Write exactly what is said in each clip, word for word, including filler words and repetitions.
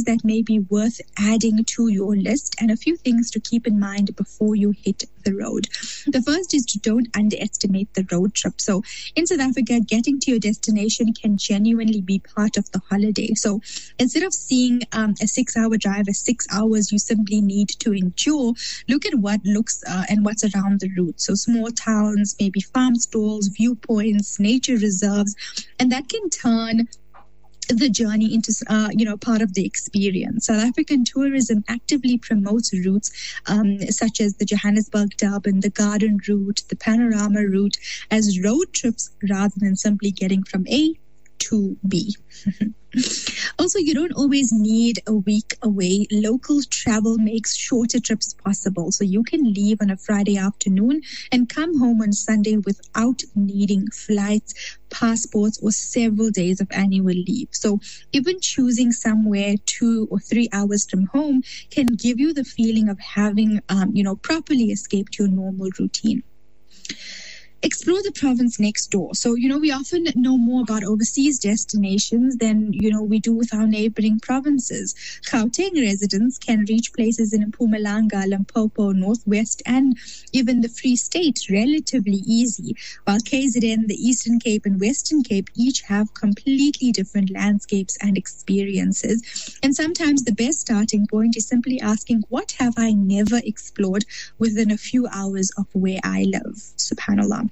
that may be worth adding to your list and a few things to keep in mind before you hit the road. The first is to don't underestimate the road trip. So in South Africa, getting to your destination can genuinely be part of the holiday. So instead of seeing um, a six-hour drive as six hours you simply need to endure, look at what looks uh, and what's around the route. So small towns, maybe farm stalls, viewpoints, nature reserves, and that can turn the journey into, uh, you know, part of the experience. South African tourism actively promotes routes um, such as the Johannesburg-Durban, the Garden Route, the Panorama Route as road trips rather than simply getting from A to B. Also, you don't always need a week away. Local travel makes shorter trips possible. So you can leave on a Friday afternoon and come home on Sunday without needing flights, passports, or several days of annual leave. So even choosing somewhere two or three hours from home can give you the feeling of having, um, you know, properly escaped your normal routine. Explore the province next door. So, you know, we often know more about overseas destinations than, you know, we do with our neighboring provinces. Gauteng residents can reach places in Mpumalanga, Limpopo, Northwest, and even the Free State relatively easy, while K Z N, the Eastern Cape, and Western Cape each have completely different landscapes and experiences. And sometimes the best starting point is simply asking, what have I never explored within a few hours of where I live? SubhanAllah.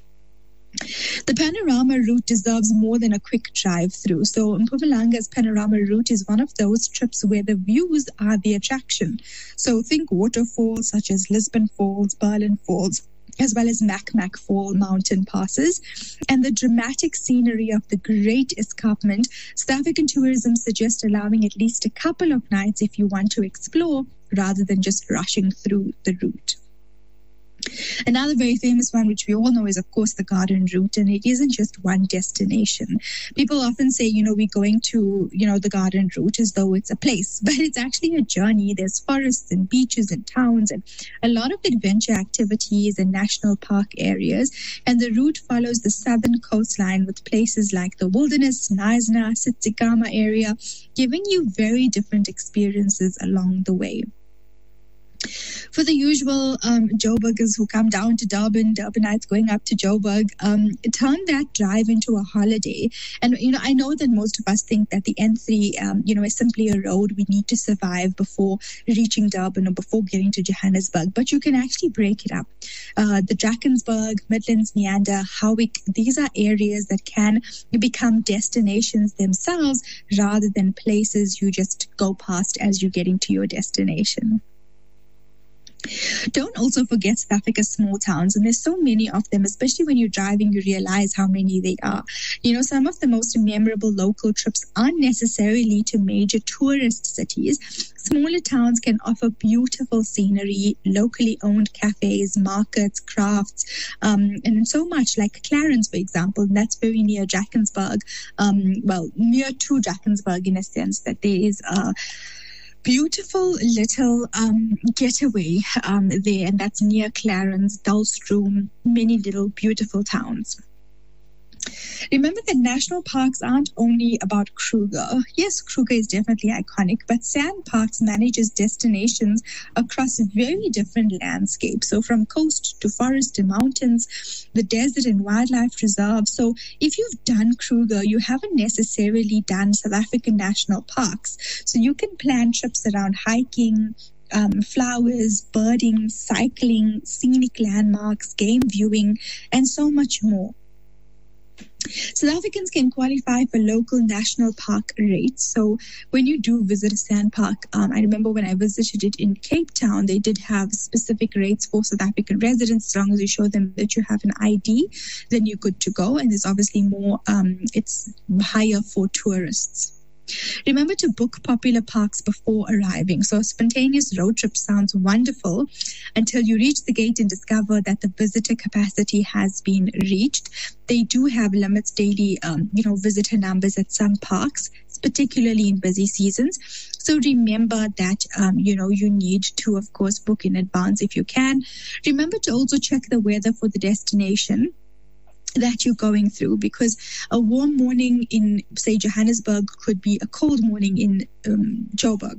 The Panorama Route deserves more than a quick drive through. So Mpumalanga's Panorama Route is one of those trips where the views are the attraction. So think waterfalls such as Lisbon Falls, Berlin Falls, as well as Mac Mac Fall mountain passes, and the dramatic scenery of the Great Escarpment. South African tourism suggests allowing at least a couple of nights if you want to explore rather than just rushing through the route. Another very famous one, which we all know, is, of course, the Garden Route, and it isn't just one destination. People often say, you know, we're going to, you know, the Garden Route as though it's a place, but it's actually a journey. There's forests and beaches and towns and a lot of adventure activities and national park areas, and the route follows the southern coastline with places like the Wilderness, Knysna, Tsitsikamma area, giving you very different experiences along the way. For the usual um, Joburgers who come down to Durban, Durbanites going up to Joburg, um, turn that drive into a holiday. And, you know, I know that most of us think that the N three, um, you know, is simply a road we need to survive before reaching Durban or before getting to Johannesburg. But you can actually break it up. Uh, the Drakensberg, Midlands, Meander, Howick, these are areas that can become destinations themselves rather than places you just go past as you're getting to your destination. Don't also forget South Africa's small towns, and there's so many of them, especially when you're driving, you realize how many they are. You know, some of the most memorable local trips aren't necessarily to major tourist cities. Smaller towns can offer beautiful scenery, locally owned cafes, markets, crafts, um, and so much, like Clarens, for example, and that's very near Drakensberg. Um, well, near to Drakensberg in a sense that there is a beautiful little um, getaway um, there, and that's near Clarens, Dullstroom, many little beautiful towns. Remember that national parks aren't only about Kruger. Yes, Kruger is definitely iconic, but SANParks manages destinations across very different landscapes. So from coast to forest to mountains, the desert and wildlife reserve. So if you've done Kruger, you haven't necessarily done South African national parks. So you can plan trips around hiking, Um, flowers, birding, cycling, scenic landmarks, game viewing, and so much more. South Africans can qualify for local national park rates. So when you do visit a SANPark, um, I remember when I visited it in Cape Town, they did have specific rates for South African residents. As long as you show them that you have an I D, then you're good to go. And there's obviously more, um, it's higher for tourists. Remember to book popular parks before arriving. So a spontaneous road trip sounds wonderful until you reach the gate and discover that the visitor capacity has been reached. They do have limits daily, um, you know, visitor numbers at some parks, particularly in busy seasons. So remember that, um, you know, you need to, of course, book in advance if you can. Remember to also check the weather for the destination that you're going through, because a warm morning in, say, Johannesburg could be a cold morning in um, Joburg.